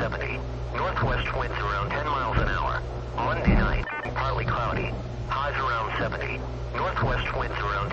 70. Northwest winds around 10 miles an hour. Monday night, partly cloudy. Highs around 70. Northwest winds around